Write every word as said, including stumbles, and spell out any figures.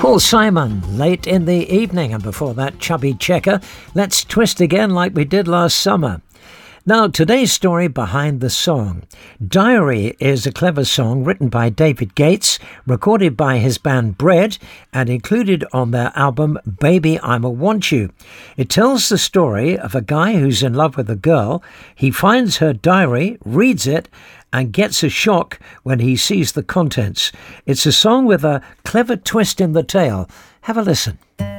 Paul Simon, Late in the Evening, and before that, Chubby Checker, Let's Twist Again like we did last summer. Now, today's story behind the song. Diary is a clever song written by David Gates, recorded by his band Bread, and included on their album Baby I'ma Want You. It tells the story of a guy who's in love with a girl. He finds her diary, reads it, and gets a shock when he sees the contents. It's a song with a clever twist in the tale. Have a listen.